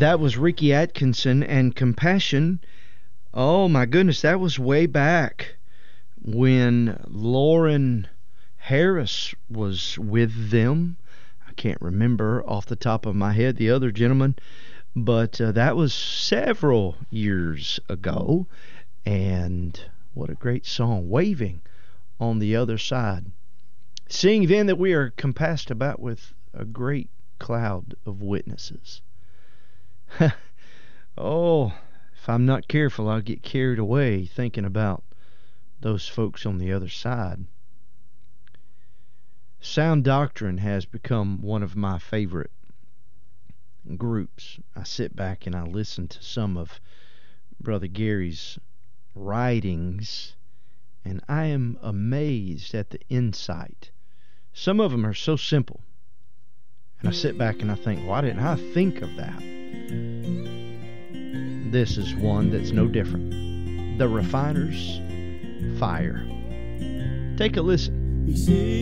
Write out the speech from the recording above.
That was Ricky Atkinson and Compassion. Oh my goodness, that was way back when Lauren Harris was with them. I can't remember off the top of my head the other gentleman, but that was several years ago. And what a great song, Waving on the Other Side. Seeing then that we are compassed about with a great cloud of witnesses. Oh, if I'm not careful, I'll get carried away thinking about those folks on the other side. Sound Doctrine has become one of my favorite groups. I sit back and I listen to some of Brother Gary's writings, and I am amazed at the insight. Some of them are so simple, and I sit back and I think, why didn't I think of that? This is one that's no different. The Refiner's Fire. Take a listen. He said